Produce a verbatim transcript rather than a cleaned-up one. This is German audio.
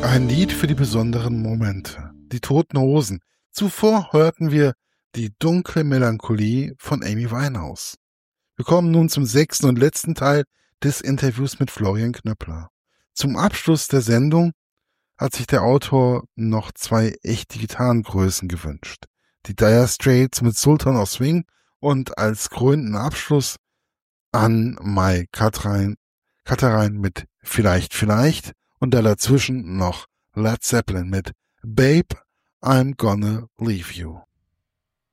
Ein Lied für die besonderen Momente. Die Toten Hosen. Zuvor hörten wir die dunkle Melancholie von Amy Winehouse. Wir kommen nun zum sechsten und letzten Teil des Interviews mit Florian Knöppler. Zum Abschluss der Sendung hat sich der Autor noch zwei echte Gitarrengrößen gewünscht. Die Dire Straits mit Sultan of Swing und als krönenden Abschluss an Mai Katrein, Katterein mit Vielleicht, Vielleicht und da dazwischen noch Led Zeppelin mit Babe, I'm Gonna Leave You.